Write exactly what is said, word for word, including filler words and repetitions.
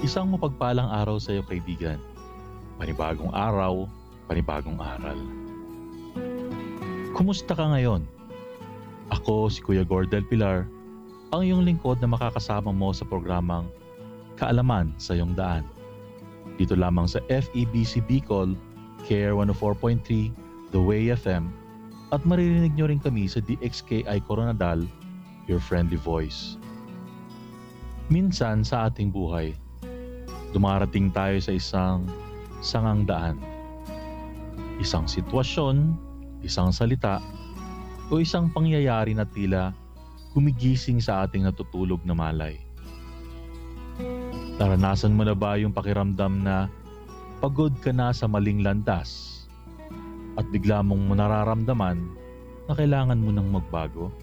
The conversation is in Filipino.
Isang mapagpalang araw sa iyo, kaibigan. Panibagong araw, panibagong aral. Kumusta ka ngayon? Ako si Kuya Gordel Pilar, ang iyong lingkod na makakasama mo sa programang Kaalaman sa iyong daan. Dito lamang sa F E B C Bicol, Care one oh four point three, The Way F M, at maririnig nyo rin kami sa D X K I Coronadal, Your Friendly Voice. Minsan sa ating buhay, dumarating tayo sa isang sangang daan. Isang sitwasyon, isang salita, o isang pangyayari na tila gumigising sa ating natutulog na malay. Naranasan mo na ba yung pakiramdam na pagod ka na sa maling landas at bigla mong nararamdaman na kailangan mo nang magbago?